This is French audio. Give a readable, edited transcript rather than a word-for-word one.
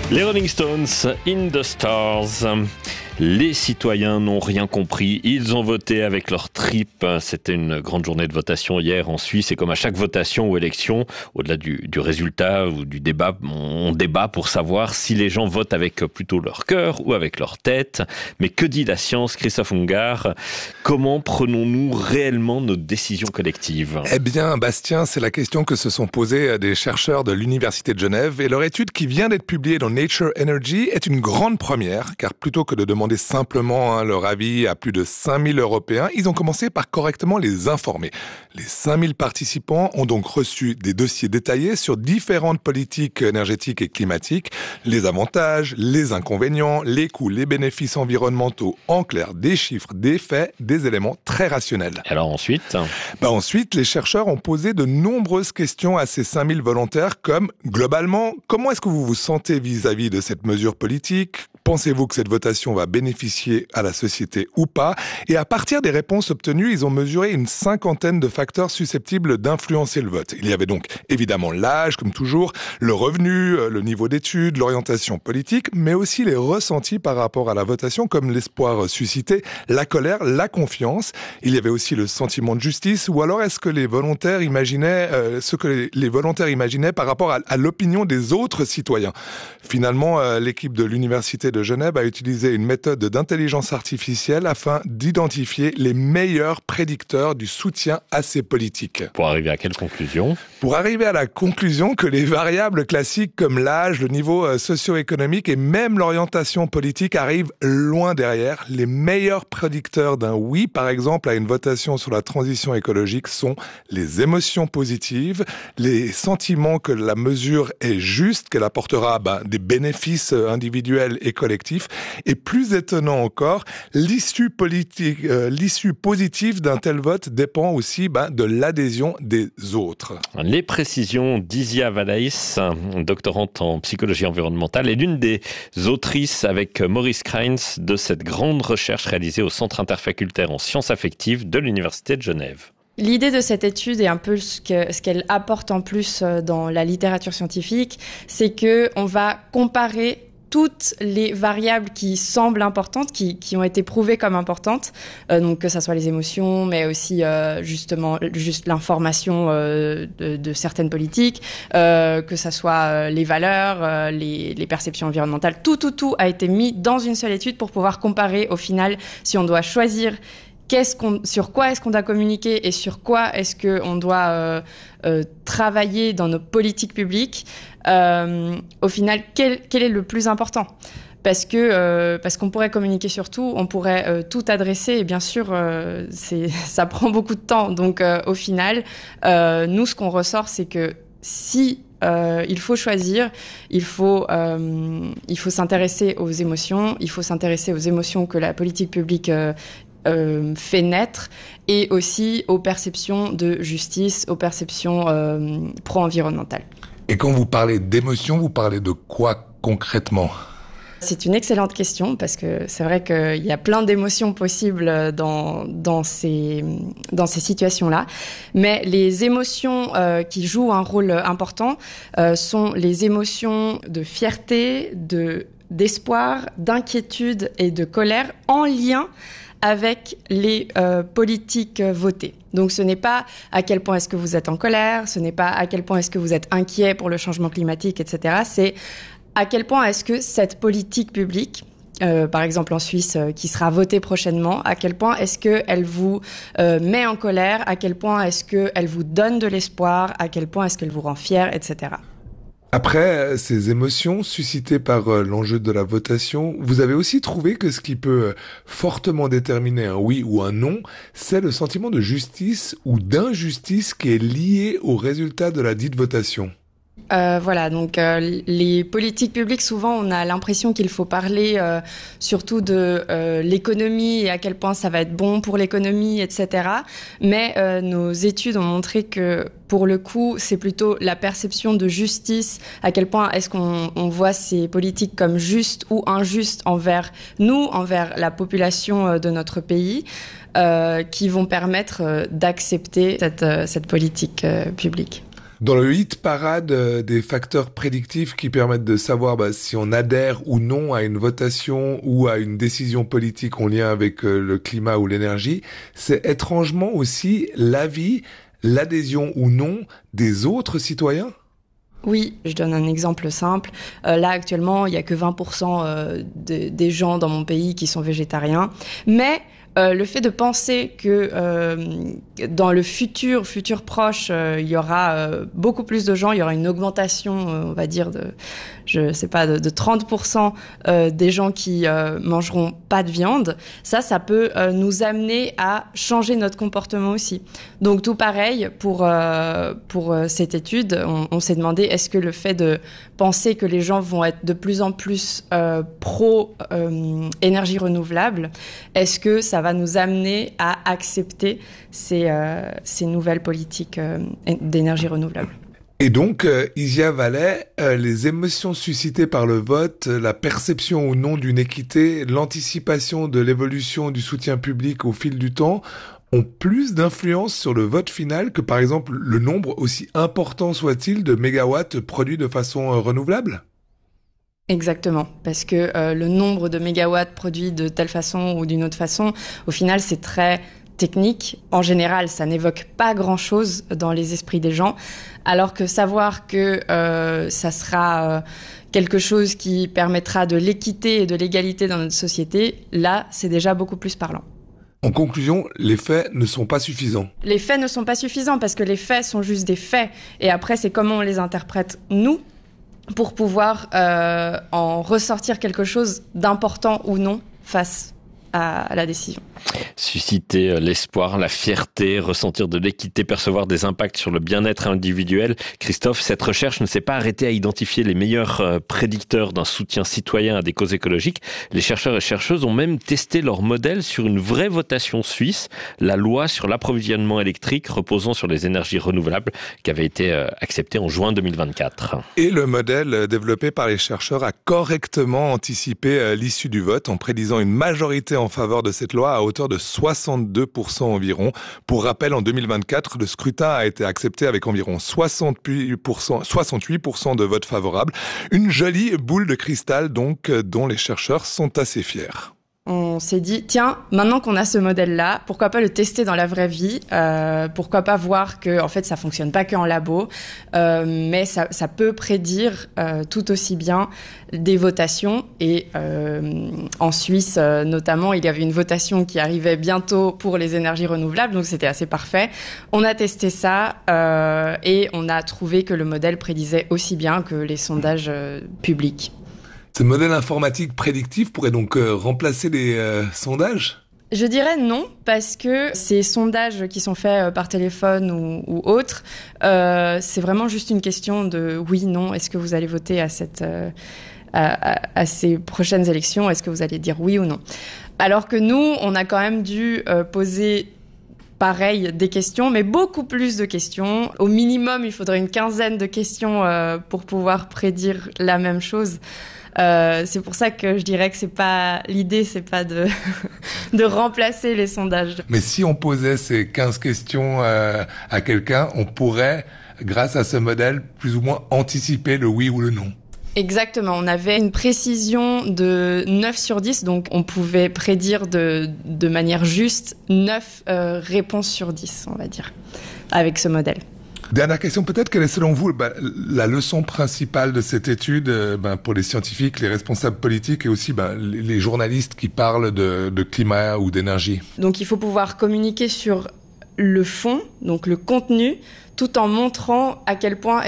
Les Rolling Stones, In the Stars. Les citoyens n'ont rien compris, ils ont voté avec leurs tripes. C'était une grande journée de votation hier en Suisse et comme à chaque votation ou élection, au-delà du résultat ou du débat, on débat pour savoir si les gens votent avec plutôt leur cœur ou avec leur tête. Mais que dit la science, Christophe Ungart? Comment prenons-nous réellement nos décisions collectives? Eh bien, Bastien, c'est la question que se sont posées des chercheurs de l'Université de Genève et leur étude qui vient d'être publiée dans Nature Energy est une grande première, car plutôt que de demander simplement leur avis à plus de 5000 Européens, ils ont commencé par correctement les informer. Les 5000 participants ont donc reçu des dossiers détaillés sur différentes politiques énergétiques et climatiques, les avantages, les inconvénients, les coûts, les bénéfices environnementaux, en clair, des chiffres, des faits, des éléments très rationnels. Alors ensuite Ensuite, les chercheurs ont posé de nombreuses questions à ces 5000 volontaires comme, globalement, comment est-ce que vous vous sentez vis-à-vis de cette mesure politique ? Pensez-vous que cette votation va bénéficier à la société ou pas? Et à partir des réponses obtenues, ils ont mesuré une 50aine de facteurs susceptibles d'influencer le vote. Il y avait donc évidemment l'âge, comme toujours, le revenu, le niveau d'études, l'orientation politique, mais aussi les ressentis par rapport à la votation, comme l'espoir suscité, la colère, la confiance. Il y avait aussi le sentiment de justice, ou alors est-ce que les volontaires imaginaient ce que les volontaires imaginaient par rapport à l'opinion des autres citoyens. Finalement, l'équipe de l'Université de Genève a utilisé une méthode d'intelligence artificielle afin d'identifier les meilleurs prédicteurs du soutien à ces politiques. Pour arriver à quelle conclusion? Pour arriver à la conclusion que les variables classiques comme l'âge, le niveau socio-économique et même l'orientation politique arrivent loin derrière. Les meilleurs prédicteurs d'un oui, par exemple, à une votation sur la transition écologique sont les émotions positives, les sentiments que la mesure est juste, qu'elle apportera des bénéfices individuels et collectifs. Et plus étonnant encore, l'issue positive d'un tel vote dépend aussi de l'adhésion des autres. Les précisions d'Isia Valaïs, doctorante en psychologie environnementale, est l'une des autrices avec Maurice Kreins de cette grande recherche réalisée au Centre interfacultaire en sciences affectives de l'Université de Genève. L'idée de cette étude et un peu ce qu'elle apporte en plus dans la littérature scientifique, c'est qu'on va comparer toutes les variables qui semblent importantes, qui ont été prouvées comme importantes, donc que ça soit les émotions, mais aussi justement juste l'information de certaines politiques, que ça soit les valeurs, les perceptions environnementales, tout a été mis dans une seule étude pour pouvoir comparer au final si on doit choisir sur quoi est-ce qu'on doit communiquer et sur quoi est-ce qu'on doit travailler dans nos politiques publiques. Au final, quel est le plus important ? Parce qu'on pourrait communiquer sur tout, on pourrait tout adresser et bien sûr, ça prend beaucoup de temps. Donc au final, nous, ce qu'on ressort, c'est que si il faut choisir, il faut s'intéresser aux émotions, il faut s'intéresser aux émotions que la politique publique fait naître et aussi aux perceptions de justice, aux perceptions pro-environnementales. Et quand vous parlez d'émotion, vous parlez de quoi concrètement ? C'est une excellente question parce que c'est vrai qu'il y a plein d'émotions possibles dans ces situations-là. Mais les émotions qui jouent un rôle important sont les émotions de fierté, d'espoir, d'inquiétude et de colère en lien avec les politiques votées. Donc ce n'est pas à quel point est-ce que vous êtes en colère, ce n'est pas à quel point est-ce que vous êtes inquiet pour le changement climatique, etc. C'est à quel point est-ce que cette politique publique, par exemple en Suisse, qui sera votée prochainement, à quel point est-ce qu'elle vous met en colère, à quel point est-ce qu'elle vous donne de l'espoir, à quel point est-ce qu'elle vous rend fier, etc. Après ces émotions suscitées par l'enjeu de la votation, vous avez aussi trouvé que ce qui peut fortement déterminer un oui ou un non, c'est le sentiment de justice ou d'injustice qui est lié au résultat de la dite votation. Voilà, donc les politiques publiques, souvent on a l'impression qu'il faut parler surtout de l'économie et à quel point ça va être bon pour l'économie, etc. Mais nos études ont montré que pour le coup, c'est plutôt la perception de justice, à quel point est-ce qu'on voit ces politiques comme justes ou injustes envers nous, envers la population de notre pays, qui vont permettre d'accepter cette politique publique. Dans le hit parade des facteurs prédictifs qui permettent de savoir si on adhère ou non à une votation ou à une décision politique en lien avec le climat ou l'énergie, c'est étrangement aussi l'avis, l'adhésion ou non des autres citoyens? Oui, je donne un exemple simple. Là, actuellement, il n'y a que 20% des gens dans mon pays qui sont végétariens. Mais le fait de penser que dans le futur proche, il y aura beaucoup plus de gens, il y aura une augmentation, on va dire, de 30% des gens qui mangeront pas de viande, ça peut nous amener à changer notre comportement aussi. Donc tout pareil, pour cette étude, on s'est demandé, est-ce que le fait de penser que les gens vont être de plus en plus pro énergie renouvelable, est-ce que ça va nous amener à accepter ces nouvelles politiques d'énergie renouvelable? Et donc, Isia Vallet, les émotions suscitées par le vote, la perception ou non d'une équité, l'anticipation de l'évolution du soutien public au fil du temps, ont plus d'influence sur le vote final que par exemple le nombre, aussi important soit-il, de mégawatts produits de façon renouvelable? Exactement, parce que le nombre de mégawatts produits de telle façon ou d'une autre façon, au final, c'est très technique. En général, ça n'évoque pas grand-chose dans les esprits des gens, alors que savoir que ça sera quelque chose qui permettra de l'équité et de l'égalité dans notre société, là, c'est déjà beaucoup plus parlant. En conclusion, les faits ne sont pas suffisants. Les faits ne sont pas suffisants parce que les faits sont juste des faits. Et après, c'est comment on les interprète, nous, pour pouvoir en ressortir quelque chose d'important ou non face à la décision. Susciter l'espoir, la fierté, ressentir de l'équité, percevoir des impacts sur le bien-être individuel. Christophe, cette recherche ne s'est pas arrêtée à identifier les meilleurs prédicteurs d'un soutien citoyen à des causes écologiques. Les chercheurs et chercheuses ont même testé leur modèle sur une vraie votation suisse, la loi sur l'approvisionnement électrique reposant sur les énergies renouvelables, qui avait été acceptée en juin 2024. Et le modèle développé par les chercheurs a correctement anticipé l'issue du vote en prédisant une majorité en faveur de cette loi à hauteur de 62% environ. Pour rappel, en 2024, le scrutin a été accepté avec environ 68% de votes favorables. Une jolie boule de cristal donc, dont les chercheurs sont assez fiers. On s'est dit, tiens, maintenant qu'on a ce modèle-là, pourquoi pas le tester dans la vraie vie? Pourquoi pas voir que, en fait, ça fonctionne pas qu'en labo, mais ça peut prédire tout aussi bien des votations. Et en Suisse, notamment, il y avait une votation qui arrivait bientôt pour les énergies renouvelables, donc c'était assez parfait. On a testé ça et on a trouvé que le modèle prédisait aussi bien que les sondages publics. Ce modèle informatique prédictif pourrait donc remplacer les sondages ? Je dirais non, parce que ces sondages qui sont faits par téléphone ou autres, c'est vraiment juste une question de oui, non, est-ce que vous allez voter à ces prochaines élections, est-ce que vous allez dire oui ou non? Alors que nous, on a quand même dû poser pareil, des questions, mais beaucoup plus de questions. Au minimum, il faudrait une quinzaine de questions pour pouvoir prédire la même chose. C'est pour ça que je dirais que l'idée, c'est pas de remplacer les sondages. Mais si on posait ces 15 questions à quelqu'un, on pourrait, grâce à ce modèle, plus ou moins anticiper le oui ou le non. Exactement. On avait une précision de 9 sur 10, donc on pouvait prédire de manière juste 9 réponses sur 10, on va dire, avec ce modèle. Dernière question, peut-être, quelle est selon vous la leçon principale de cette étude pour les scientifiques, les responsables politiques et aussi les journalistes qui parlent de climat ou d'énergie? Donc il faut pouvoir communiquer sur le fond, donc le contenu, tout en montrant à quel point